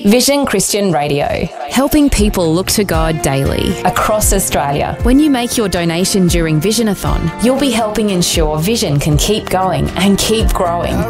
Vision Christian Radio. Helping people look to God daily. Across Australia. When you make your donation during Visionathon, you'll be helping ensure Vision can keep going and keep growing.